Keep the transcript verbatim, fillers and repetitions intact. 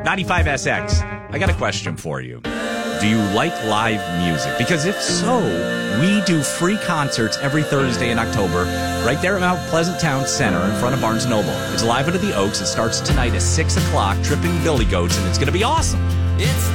ninety-five S X, I got a question for you. Do you like live music? Because if so, we do free concerts every Thursday in October right there at Mount Pleasant Town Center in front of Barnes and Noble. It's live under the Oaks. It starts tonight at six o'clock, Tripping Billy Goats, and it's going to be awesome. It's